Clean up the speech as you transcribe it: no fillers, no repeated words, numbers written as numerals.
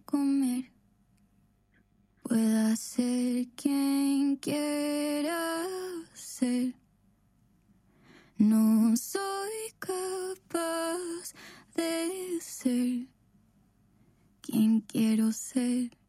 comer. Pueda ser quien quiera ser. No soy capaz de ser quien quiero ser.